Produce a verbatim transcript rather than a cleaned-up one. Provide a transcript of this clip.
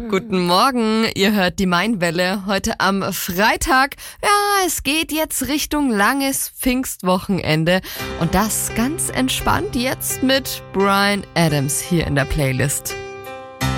Guten Morgen, ihr hört die Mainwelle heute am Freitag. Ja, es geht jetzt Richtung langes Pfingstwochenende und das ganz entspannt jetzt mit Bryan Adams hier in der Playlist.